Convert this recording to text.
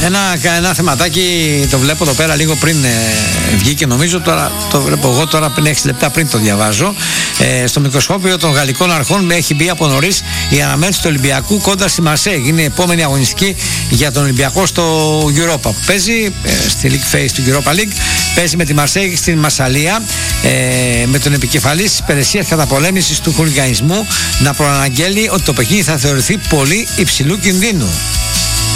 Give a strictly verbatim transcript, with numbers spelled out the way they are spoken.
Ένα, ένα θεματάκι το βλέπω εδώ πέρα λίγο πριν ε, βγήκε, νομίζω τώρα το βλέπω εγώ τώρα πριν έξι λεπτά πριν το διαβάζω. Ε, στο μικροσκόπιο των γαλλικών αρχών έχει μπει από νωρίς η αναμέτρηση του Ολυμπιακού κοντά στη Μαρσέιγ. Είναι η επόμενη αγωνιστική για τον Ολυμπιακό στο Europa που παίζει ε, στη League Phase του Europa League. Παίζει με τη Μαρσέιγ στην Μασσαλία ε, με τον επικεφαλής της υπηρεσίας καταπολέμησης του χουλιγανισμού να προαναγγέλει ότι το παιχνίδι θα θεωρηθεί πολύ υψηλού κινδύνου.